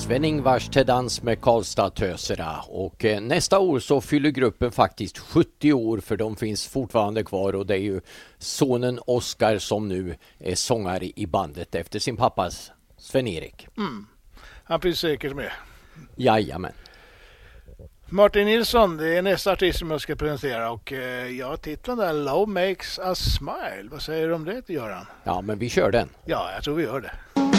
Sven-Ingvars till dans med Karlstad-töserna och nästa år så fyller gruppen faktiskt 70 år för de finns fortfarande kvar och det är ju sonen Oskar som nu är sångare i bandet efter sin pappas Sven-Erik. Han finns säkert med. Jajamän. Martin Nilsson, det är nästa artist som jag ska presentera och titeln där, Love Makes Us Smile. Vad säger du om det, Göran? Ja, men vi kör den. Ja, jag tror vi gör det.